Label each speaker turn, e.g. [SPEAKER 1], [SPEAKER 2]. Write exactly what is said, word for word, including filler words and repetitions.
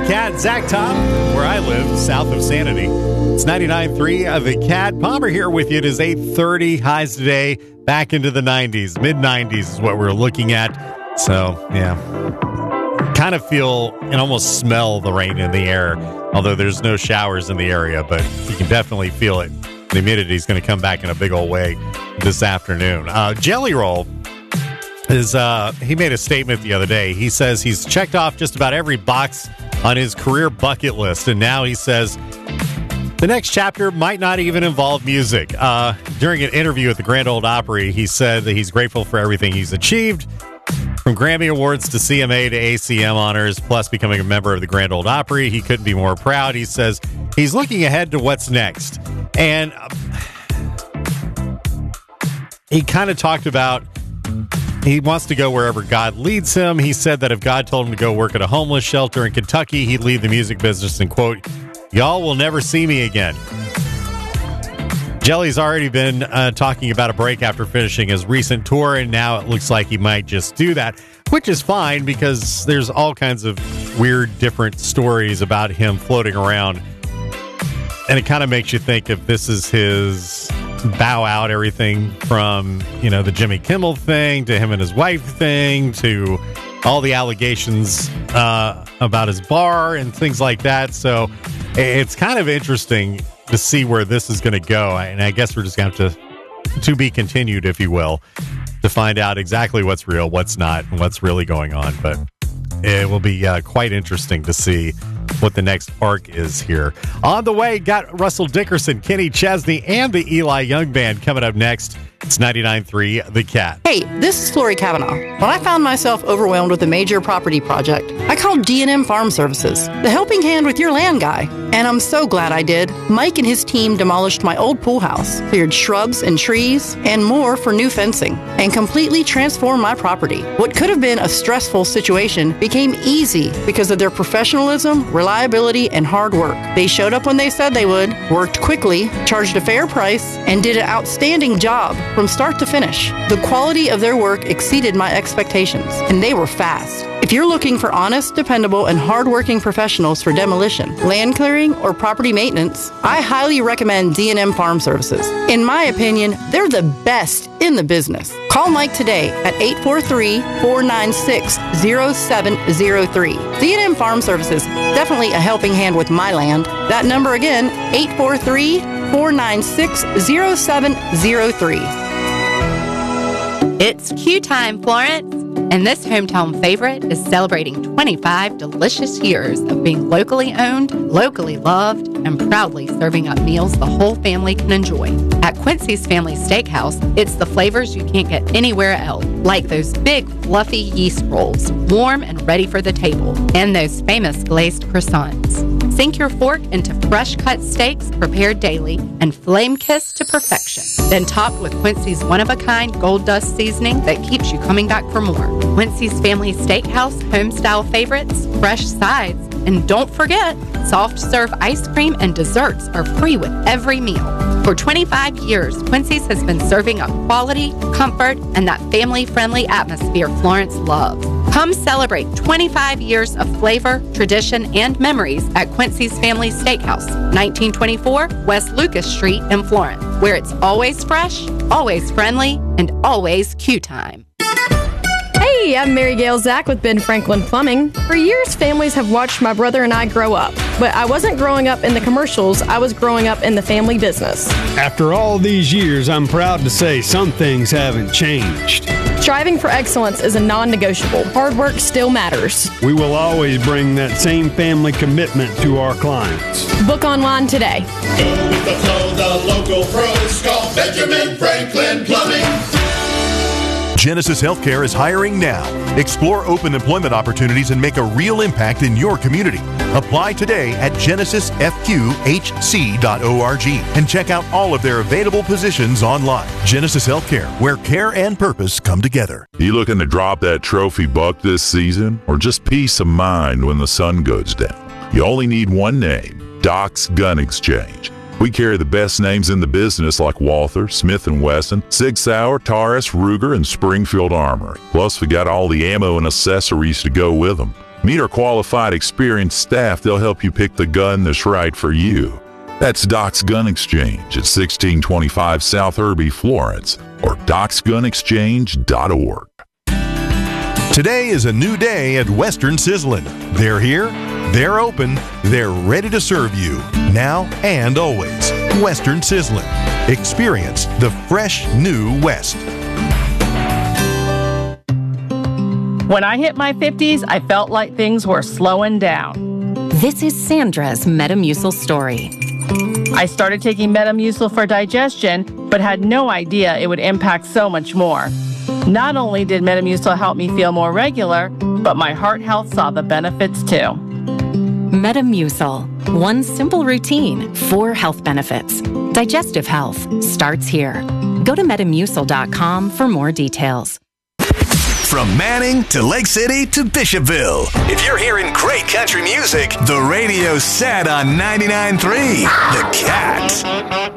[SPEAKER 1] Cat, Zach Top, where I live, south of Sanity. It's ninety-nine point three of The Cat. Palmer here with you. It is eight thirty. Highs today, back into the nineties. mid nineties is what we're looking at. So, yeah. Kind of feel and almost smell the rain in the air, although there's no showers in the area, but you can definitely feel it. The humidity is going to come back in a big old way this afternoon. Uh, Jelly Roll is, uh, he made a statement the other day. He says he's checked off just about every box on his career bucket list, and now he says the next chapter might not even involve music. Uh, during an interview at the Grand Ole Opry, he said that he's grateful for everything he's achieved, from Grammy Awards to C M A to A C M honors, plus becoming a member of the Grand Ole Opry. He couldn't be more proud. He says he's looking ahead to what's next. And uh, he kind of talked about he wants to go wherever God leads him. He said that if God told him to go work at a homeless shelter in Kentucky, he'd leave the music business and, quote, "Y'all will never see me again." Jelly's already been uh, talking about a break after finishing his recent tour, and now it looks like he might just do that, which is fine because there's all kinds of weird, different stories about him floating around. And it kind of makes you think if this is his bow out, everything from, you know, the Jimmy Kimmel thing to him and his wife thing to all the allegations uh, about his bar and things like that. So it's kind of interesting to see where this is going to go. And I guess we're just going to have to, to be continued, if you will, to find out exactly what's real, what's not, and what's really going on. But it will be uh, quite interesting to see what the next arc is here. On the way, got Russell Dickerson, Kenny Chesney, and the Eli Young Band coming up next. It's ninety-nine point three The Cat.
[SPEAKER 2] Hey, this is Lori Kavanaugh. When I found myself overwhelmed with a major property project, I called D and M Farm Services, the helping hand with your land guy. And I'm so glad I did. Mike and his team demolished my old pool house, cleared shrubs and trees, and more for new fencing, and completely transformed my property. What could have been a stressful situation became easy because of their professionalism, reliability, and hard work. They showed up when they said they would, worked quickly, charged a fair price, and did an outstanding job from start to finish. The quality of their work exceeded my expectations, and they were fast. If you're looking for honest, dependable, and hardworking professionals for demolition, land clearing, or property maintenance, I highly recommend D and M Farm Services. In my opinion, they're the best in the business. Call Mike today at eight four three, four nine six, zero seven zero three. D and M Farm Services, definitely a helping hand with my land. That number again, eight four three, four nine six, zero seven zero three.
[SPEAKER 3] It's Q time, Florence, and this hometown favorite is celebrating twenty-five delicious years of being locally owned, locally loved, and proudly serving up meals the whole family can enjoy. At Quincy's Family Steakhouse, it's the flavors you can't get anywhere else, like those big, fluffy yeast rolls, warm and ready for the table, and those famous glazed croissants. Sink your fork into fresh-cut steaks prepared daily and flame-kissed to perfection. Then topped with Quincy's one-of-a-kind gold dust seasoning that keeps you coming back for more. Quincy's Family Steakhouse home-style favorites, fresh sides, and don't forget, soft-serve ice cream and desserts are free with every meal. For twenty-five years, Quincy's has been serving up quality, comfort, and that family-friendly atmosphere Florence loves. Come celebrate twenty-five years of flavor, tradition, and memories at Quincy's Family Steakhouse, nineteen twenty-four West Lucas Street in Florence, where it's always fresh, always friendly, and always Q time.
[SPEAKER 4] Hey, I'm Mary Gail Zach with Ben Franklin Plumbing. For years, families have watched my brother and I grow up. But I wasn't growing up in the commercials, I was growing up in the family business.
[SPEAKER 5] After all these years, I'm proud to say some things haven't changed.
[SPEAKER 4] Striving for excellence is a non-negotiable. Hard work still matters.
[SPEAKER 5] We will always bring that same family commitment to our clients.
[SPEAKER 4] Book online today.
[SPEAKER 6] Go with the flow, the local pros. Call Benjamin Franklin Plumbing.
[SPEAKER 7] Genesis Healthcare is hiring now. Explore open employment opportunities and make a real impact in your community. Apply today at genesis f q h c dot org and check out all of their available positions online. Genesis Healthcare, where care and purpose come together.
[SPEAKER 8] You looking to drop that trophy buck this season, or just peace of mind when the sun goes down? You only need one name, Doc's Gun Exchange. We carry the best names in the business like Walther, Smith and Wesson, Sig Sauer, Taurus, Ruger, and Springfield Armory. Plus, we got all the ammo and accessories to go with them. Meet our qualified, experienced staff. They'll help you pick the gun that's right for you. That's Doc's Gun Exchange at sixteen twenty-five South Irby, Florence, or docs gun exchange dot org.
[SPEAKER 7] Today is a new day at Western Sizzlin'. They're here, they're open, they're ready to serve you, now and always. Western Sizzlin'. Experience the fresh new West.
[SPEAKER 9] When I hit my fifties, I felt like things were slowing down.
[SPEAKER 10] This is Sandra's Metamucil story.
[SPEAKER 9] I started taking Metamucil for digestion, but had no idea it would impact so much more. Not only did Metamucil help me feel more regular, but my heart health saw the benefits too.
[SPEAKER 10] Metamucil. One simple routine, four health benefits. Digestive health starts here. Go to metamucil dot com for more details.
[SPEAKER 11] From Manning to Lake City to Bishopville. If you're hearing great country music, the radio's set on ninety-nine point three The Cat.